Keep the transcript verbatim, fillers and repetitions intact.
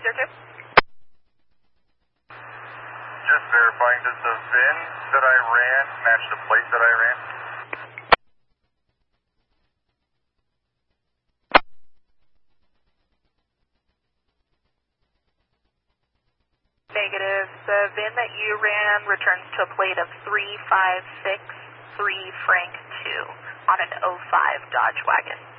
zero two. Just verifying, does the V I N that I ran match the plate that I ran? Negative. The V I N that you ran returns to a plate of three five six three Frank two on an oh five Dodge wagon.